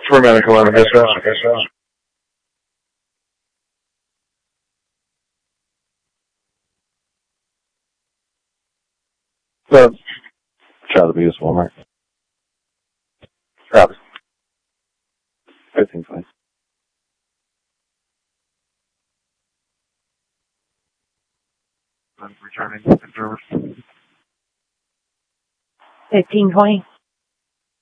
For medical and business. Child abuse, Walmart. Travis. Everything's fine. I'm returning. 1520.